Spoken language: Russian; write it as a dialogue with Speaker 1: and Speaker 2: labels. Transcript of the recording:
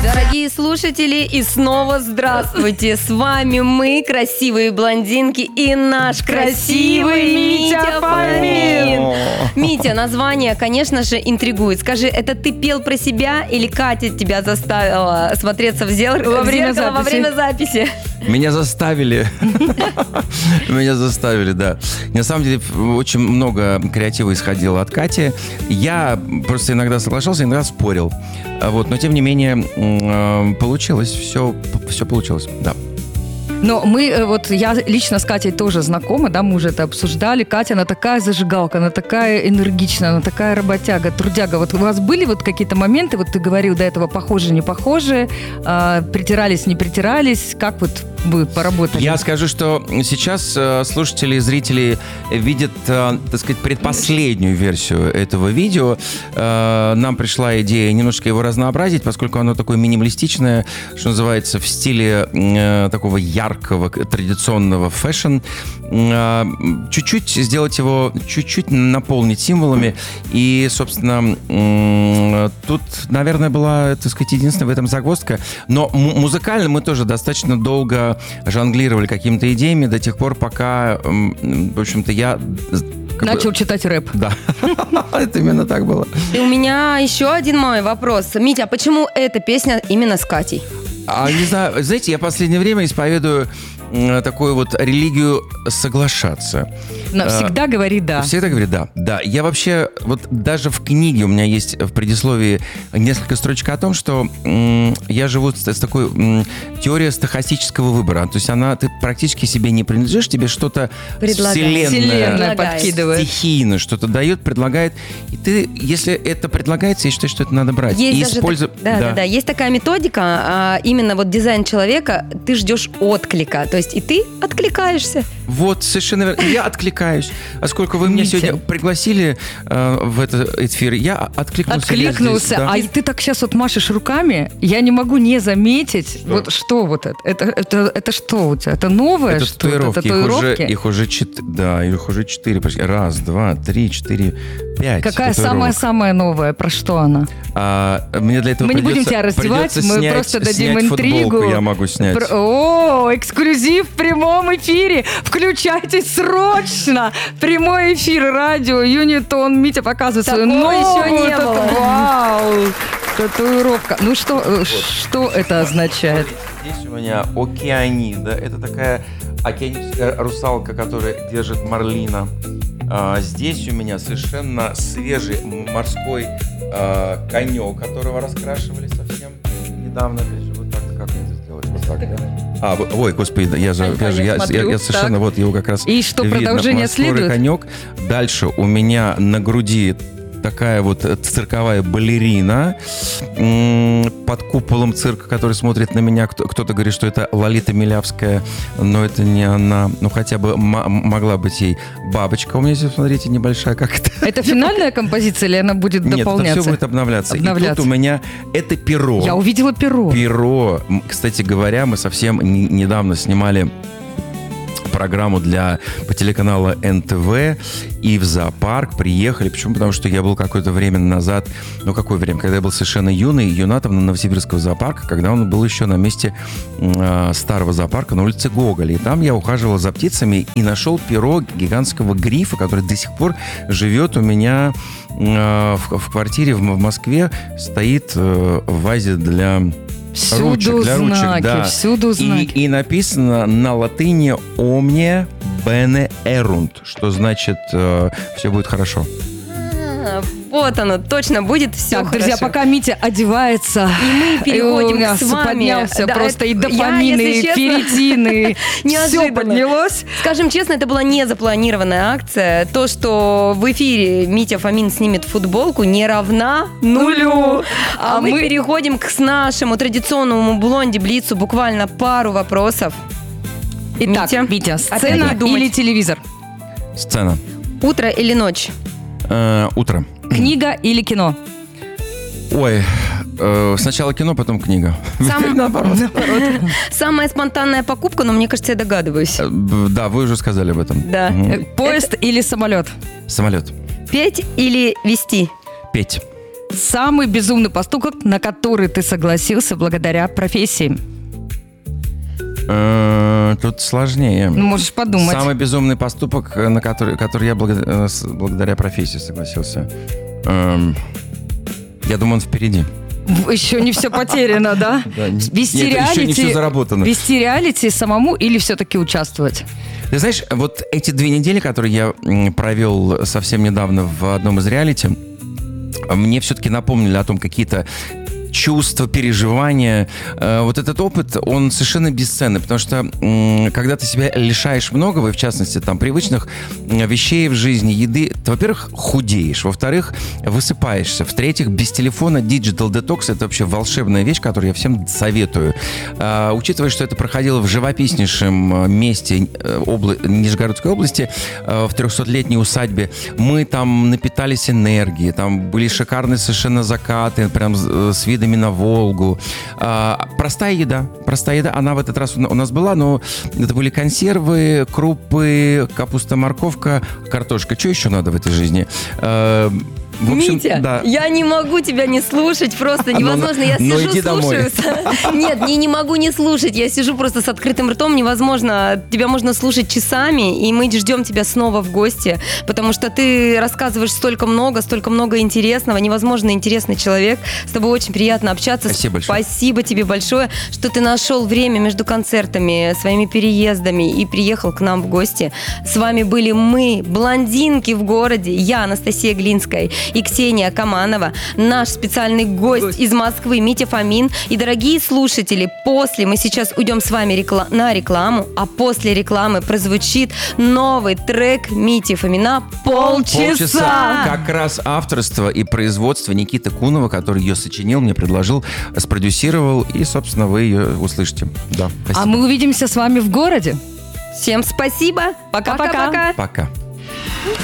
Speaker 1: Дорогие слушатели, и снова здравствуйте! С вами мы, красивые блондинки, и наш красивый Митя Фомин. Митя, название, конечно же, интригует. Скажи, это ты пел про себя или Катя тебя заставила смотреться в зеркало во время записи?
Speaker 2: Меня заставили. Меня заставили, да. На самом деле, очень много креатива исходило от Кати. Я просто иногда соглашался, иногда спорил. Вот, но, тем не менее, получилось. Все получилось, да.
Speaker 3: Но я лично с Катей тоже знакома, да, мы уже это обсуждали. Катя, она такая зажигалка, она такая энергичная, она такая работяга, трудяга. Вот у вас были вот какие-то моменты, вот ты говорил до этого, похожие, не похожие, притирались, не притирались, как вот вы поработали?
Speaker 2: Я скажу, что сейчас слушатели и зрители видят, так сказать, предпоследнюю версию этого видео. Нам пришла идея немножко его разнообразить, поскольку оно такое минималистичное, что называется, в стиле такого яркого, традиционного фэшн. Чуть-чуть сделать его, чуть-чуть наполнить символами. И, собственно, тут, наверное, была, так сказать, единственная в этом загвоздка. Но музыкально мы тоже достаточно долго жонглировали какими-то идеями до тех пор, пока, в общем-то, я...
Speaker 3: Начал читать рэп.
Speaker 2: Да, это именно так было.
Speaker 1: И у меня еще один мой вопрос. Митя, а почему эта песня именно с Катей?
Speaker 2: Не знаю, знаете, я в последнее время исповедую такую вот религию соглашаться.
Speaker 3: Но всегда говори «да».
Speaker 2: Всегда говори «да». Да, я вообще, вот даже в книге у меня есть в предисловии несколько строчек о том, что я живу с такой теорией стохастического выбора. То есть ты практически себе не принадлежишь, тебе что-то Вселенная
Speaker 3: подкидывает.
Speaker 2: Стихийно что-то дает, предлагает. И ты, если это предлагается, я считаю, что это надо брать.
Speaker 1: Есть есть такая методика, именно вот дизайн человека, ты ждешь отклика. То есть и ты откликаешься.
Speaker 2: Вот, совершенно верно. Я откликаюсь. А сколько вы меня сегодня пригласили в этот эфир, я откликнулся.
Speaker 3: Откликнулся.
Speaker 2: Здесь, да.
Speaker 3: А ты так сейчас вот машешь руками, я не могу не заметить. Что? Вот что вот это? Это что у тебя? Это новое?
Speaker 2: Это татуировки. Их уже 4. Раз, два, три, 4, 5.
Speaker 3: Какая самая-самая новая? Про что она?
Speaker 2: Мне для этого
Speaker 3: мы не будем тебя раздевать, мы просто дадим интригу.
Speaker 2: Футболку я могу снять.
Speaker 3: Эксклюзив в прямом эфире. Включайтесь срочно. Прямой эфир радио Юнитон. Митя показывает свою новую.
Speaker 1: Еще не было.
Speaker 3: Вау. Татуировка. Ну что это означает?
Speaker 2: Здесь у меня океанида. Это такая океаническая русалка, которая держит марлина. Здесь у меня совершенно свежий морской конек, которого раскрашивали совсем недавно. Вот так, как мне это сделать? Вот так, да? Ой, господи, я совершенно, так. Вот его как раз
Speaker 3: и что,
Speaker 2: видно.
Speaker 3: Продолжение следует?
Speaker 2: Конек. Дальше у меня на груди такая вот цирковая балерина под куполом цирка, который смотрит на меня. Кто-то говорит, что это Лолита Милявская, но это не она. Ну, хотя бы могла быть ей бабочка. У меня здесь, смотрите, небольшая. Как это?
Speaker 3: Это финальная композиция или она будет дополняться?
Speaker 2: Нет, это все будет обновляться. И тут у меня это перо.
Speaker 3: Я увидела перо.
Speaker 2: Перо. Кстати говоря, мы совсем недавно снимали программу по телеканалу НТВ и в зоопарк приехали. Почему? Потому что я был какое-то время назад, какое время? Когда я был совершенно юнатом Новосибирского зоопарка, когда он был еще на месте старого зоопарка на улице Гоголя. И там я ухаживал за птицами и нашел перо гигантского грифа, который до сих пор живет у меня в квартире в Москве. Стоит в вазе для...
Speaker 3: Всюду знаки,
Speaker 2: да.
Speaker 3: Всюду знаки.
Speaker 2: И написано на латыни «Omnia bene erunt», что значит «все будет хорошо».
Speaker 1: Вот оно, точно будет все
Speaker 3: так,
Speaker 1: хорошо.
Speaker 3: Друзья, пока Митя одевается,
Speaker 1: и мы переходим
Speaker 3: к с вами. Поднялся просто и дофамины, и ферритины, все поднялось.
Speaker 1: Скажем честно, это была не запланированная акция. То, что в эфире Митя Фомин снимет футболку, не равна нулю. А мы переходим к нашему традиционному блонди-блицу. Буквально пару вопросов.
Speaker 3: Итак, Митя, сцена или телевизор?
Speaker 2: Сцена.
Speaker 1: Утро или ночь?
Speaker 2: Утро.
Speaker 3: Книга или кино?
Speaker 2: Ой, сначала кино, потом книга.
Speaker 1: Наоборот. Самая спонтанная покупка, но мне кажется, я догадываюсь.
Speaker 2: Да, вы уже сказали об этом.
Speaker 1: Да.
Speaker 3: Поезд или самолет?
Speaker 2: Самолет.
Speaker 1: Петь или вести?
Speaker 2: Петь.
Speaker 3: Самый безумный поступок, на который ты согласился благодаря профессии?
Speaker 2: Тут сложнее.
Speaker 3: Ну, можешь подумать.
Speaker 2: Самый безумный поступок, на который я благодаря профессии согласился. Я думаю, он впереди.
Speaker 3: Еще не все потеряно, да? Вести
Speaker 2: еще не все заработано.
Speaker 3: Вести реалити самому или все-таки участвовать?
Speaker 2: Ты знаешь, вот эти 2 недели, которые я провел совсем недавно в одном из реалити, мне все-таки напомнили о том, какие-то чувства, переживания. Вот этот опыт, он совершенно бесценный, потому что когда ты себя лишаешь многого, и в частности там привычных вещей в жизни, еды, ты, во-первых, худеешь, во-вторых, высыпаешься, в-третьих, без телефона digital detox — это вообще волшебная вещь, которую я всем советую. Учитывая, что это проходило в живописнейшем месте Нижегородской области, в 300-летней усадьбе, мы там напитались энергией, там были шикарные совершенно закаты, прям с видом на Волгу. Простая еда, она в этот раз у нас была, но это были консервы, крупы, капуста, морковка, картошка. Что еще надо в этой жизни? В общем,
Speaker 1: Митя,
Speaker 2: да.
Speaker 1: Я не могу тебя не слушать, просто невозможно. Я сижу, слушаю. Нет, не могу не слушать. Я сижу просто с открытым ртом, невозможно. Тебя можно слушать часами, и мы ждем тебя снова в гости, потому что ты рассказываешь столько много интересного, невозможно интересный человек. С тобой очень приятно общаться.
Speaker 2: Спасибо большое.
Speaker 1: Спасибо тебе большое, что ты нашел время между концертами, своими переездами и приехал к нам в гости. С вами были мы, блондинки в городе. Я, Анастасия Глинская, и Ксения Каманова, наш специальный гость из Москвы Митя Фомин. И, дорогие слушатели, после мы сейчас уйдем с вами на рекламу, а после рекламы прозвучит новый трек Мити Фомина «Полчаса».
Speaker 2: Как раз авторство и производство Никиты Кунова, который ее сочинил, мне предложил, спродюсировал, и, собственно, вы ее услышите. Да, спасибо.
Speaker 3: А мы увидимся с вами в городе.
Speaker 1: Всем спасибо. Пока-пока.
Speaker 2: Пока.